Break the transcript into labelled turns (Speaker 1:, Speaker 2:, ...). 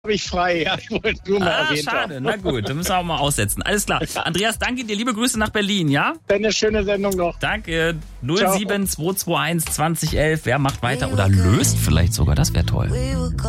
Speaker 1: habe ich frei. Ja, ich wollte nur mal erwähnt
Speaker 2: schade.
Speaker 1: haben.
Speaker 2: Na gut, dann müssen wir auch mal aussetzen. Alles klar. Andreas, danke dir. Liebe Grüße nach Berlin, ja?
Speaker 1: Eine schöne Sendung noch.
Speaker 2: Danke. 07221 2011. Wer macht weiter oder löst vielleicht sogar? Das wäre toll.